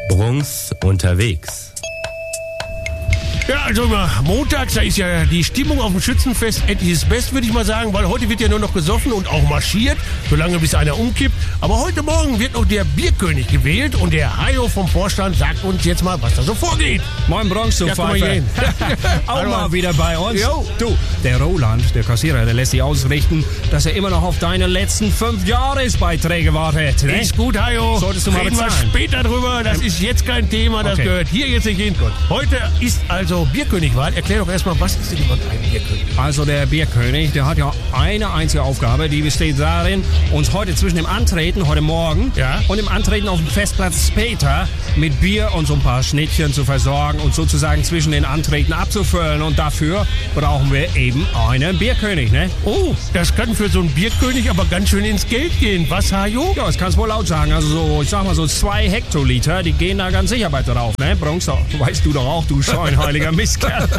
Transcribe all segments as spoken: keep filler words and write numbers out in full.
Brunks unterwegs. Ja, also immer montags, da ist ja die Stimmung auf dem Schützenfest endlich das Beste, würde ich mal sagen, weil heute wird ja nur noch gesoffen und auch marschiert, solange bis einer umkippt. Aber heute Morgen wird noch der Bierkönig gewählt und der Hajo vom Vorstand sagt uns jetzt mal, was da so vorgeht. Moin Bronx, du Ja, guck mal Pfeife. hier hin. Auch Hallo. mal wieder bei uns. Jo. Du, der Roland, der Kassierer, der lässt sich ausrichten, dass er immer noch auf deine letzten fünf Jahresbeiträge wartet. Ne? Ist gut, Hajo. Solltest du mal Reden wir bezahlen. später drüber. Das ist jetzt kein Thema. Das Okay. gehört hier jetzt nicht hin. Heute ist also Bierkönigwahl. Erklär doch erstmal, was ist denn überhaupt ein Bierkönig? Also der Bierkönig, der hat ja eine einzige Aufgabe, die besteht darin, uns heute zwischen dem Antreten, heute Morgen, Ja. und dem Antreten auf dem Festplatz später mit Bier und so ein paar Schnittchen zu versorgen und sozusagen zwischen den Antreten abzufüllen. Und dafür brauchen wir eben einen Bierkönig, ne? Oh, das kann für so einen Bierkönig aber ganz schön ins Geld gehen. Was, Hajo? Ja, das kannst du wohl laut sagen. Also so, ich sag mal so zwei Hektoliter, die gehen da ganz sicher bei drauf, ne? Bronx, doch, weißt du doch auch, du scheinheiliger Mistkerl.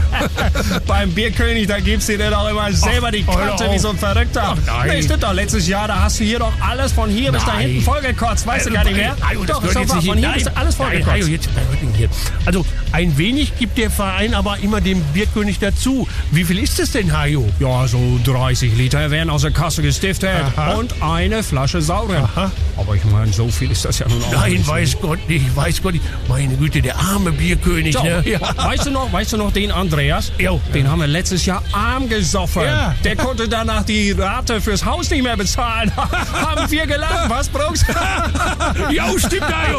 Beim Bierkönig, da gibst du dir doch immer selber die hör Karte auf. wie so ein Verrückter. Ach, nein. Nee, stimmt doch. Letztes Jahr, da hast du hier doch alles von hier bis da Nein. hinten vollgekotzt. Weißt du gar nicht mehr? Hajo, das Doch, gehört ist jetzt doch nicht wahr. hin. Von hier bis da alles Nein, vollgekotzt. Hajo, jetzt bleib mal hier. Also, ein wenig gibt der Verein aber immer dem Bierkönig dazu. Wie viel ist es denn, Hajo? Ja, so dreißig Liter werden aus der Kasse gestiftet. Aha. Und eine Flasche Sauren. Aha. Aber ich meine, so viel ist das ja nun auch Nein, nicht. weiß Gott nicht, weiß Gott nicht. Meine Güte, der arme Bierkönig, So, ne? Ja. weißt du noch, weißt du noch den Andreas? Jo. Den haben wir letztes Jahr arm gesoffen. Ja. Der konnte danach die Rate fürs Haus nicht mehr bezahlen. Haben wir gelacht, was, Brooks? Ja, stimmt, Hajo.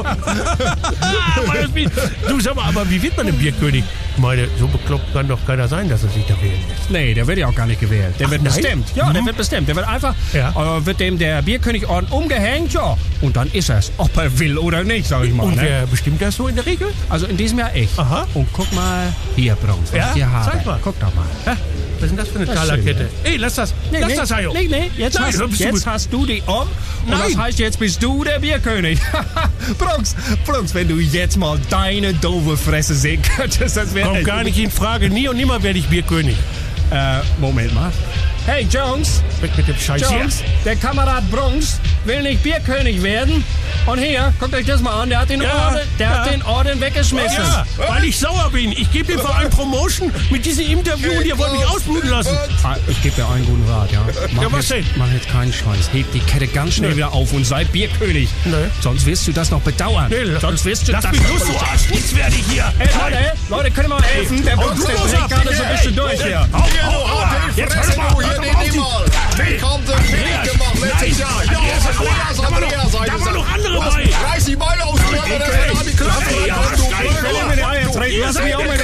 Ah, war das wie- du, sag mal, aber wie wird man ein Bierkönig? Ich meine, so bekloppt kann doch keiner sein, dass er sich da wählen lässt. Nee, der wird ja auch gar nicht gewählt. Der Ach, wird nein? bestimmt. Ja, der Mhm. wird bestimmt. Der wird einfach, Ja. äh, wird dem der Bierkönigorden umgehängt, ja. Und dann ist er's, ob er will oder nicht, sag ich mal. Und Ne? wer bestimmt das so in der Regel? Also in diesem Jahr ich. Aha. Und guck mal hier, Brunks, was Ja? ich hier habe. Zeig mal. Guck doch mal. Hä? Was ist denn das für eine Das ist Talerkette? schön, Ey, lass das. Nee, lass nee, das, Hajo. nee, nee, jetzt, Nein, hast, hör bist du jetzt gut. hast du die um. Und Nein. das heißt, jetzt bist du der Bierkönig. Brunks, Brunks, wenn du jetzt mal deine doofe Fresse sehen könntest, das wäre... Kommt gar nicht in Frage. Nie und nimmer werde ich Bierkönig. Äh, Moment mal. Hey, Jones, Weg mit dem Scheiß hier. Jones, der Kamerad Brunks will nicht Bierkönig werden. Und hier, guckt euch das mal an, der hat den, Ja, Orden, der ja. hat den Orden weggeschmissen. Ja, weil ich sauer bin. Ich gebe dem Verein Promotion mit diesem Interview und ihr wollt mich ausbluten lassen. Ah, ich gebe dir einen guten Rat, ja. Mach Ja, was jetzt, denn? Mach jetzt keinen Scheiß. Heb die Kette ganz schnell Nee. wieder auf und sei Bierkönig. Nee. Sonst wirst du das noch bedauern. Nee, la- Sonst wirst du Lass das mich noch los, du bedauern. Arsch. Nichts werde ich hier. Hey, Leute, Leute, können wir mal helfen? Der Brunks, du der los dreht ab, gerade so ein bisschen ey, durch ey, hier. Au, au, au. Jetzt hör doch mal. hier, hör den doch nimm auf. mal. Hey, Den kommt ein Weg gemacht letztes Jahr. Ja, Andreas, Da war noch- Andreas, da waren noch andere Du hast bei. reiß die Beine auseinander, der fällt an die Klappe. Ey, ja, Du Stein, Blöder. Will ich mit Eier treten? Lass mich auch mal